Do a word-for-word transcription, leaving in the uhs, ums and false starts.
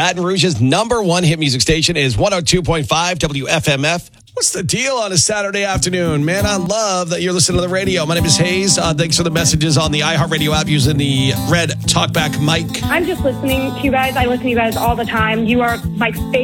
Baton Rouge's number one hit music station is one oh two point five W F M F. What's the deal on a Saturday afternoon? Man, I love that you're listening to the radio. My name is Hayes. Uh, thanks for the messages on the iHeartRadio app using the red talkback mic. I'm just listening to you guys. I listen to you guys all the time. You are my favorite.